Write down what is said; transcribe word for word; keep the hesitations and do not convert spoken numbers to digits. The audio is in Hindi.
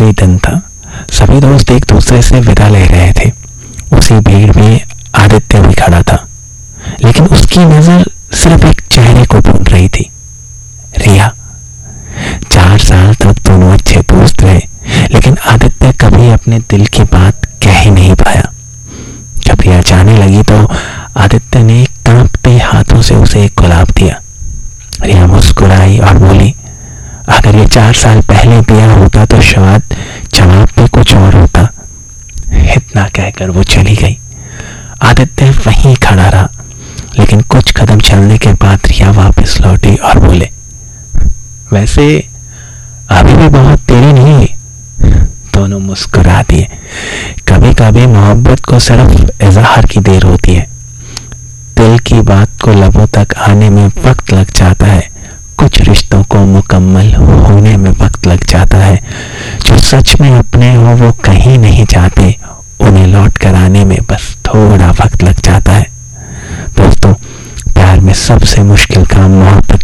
आखिरी दिन था। सभी दोस्त एक दूसरे से विदा ले रहे थे। उसी भीड़ में आदित्य भी खड़ा था, लेकिन उसकी नजर सिर्फ एक चेहरे को ढूंढ रही थी, रिया। चार साल तक दोनों अच्छे दोस्त रहे, लेकिन आदित्य कभी अपने दिल की बात कह ही नहीं पाया। जब रिया जाने लगी तो आदित्य ने कांपते हाथों से उसे एक गुलाब दिया। रिया मुस्कुराई और बोली, अगर ये चार साल पहले दिया होता तो शायद जवाब भी कुछ और होता। इतना कहकर वो चली गई। आदित्य वहीं खड़ा रहा, लेकिन कुछ कदम चलने के बाद रिया वापस लौटी और बोले, वैसे अभी भी बहुत देरी नहीं हुई। दोनों मुस्कुरा दिए। कभी कभी मोहब्बत को सिर्फ इजहार की देर होती है। दिल की बात को लबों तक आने में वक्त लग जाता है। कुछ रिश्तों को मुकम्मल होने में वक्त लग जाता है। जो सच में अपने हो वो कहीं नहीं जाते, उन्हें लौट कर आने में बस थोड़ा वक्त लग जाता है। दोस्तों, प्यार में सबसे मुश्किल काम मोहब्बत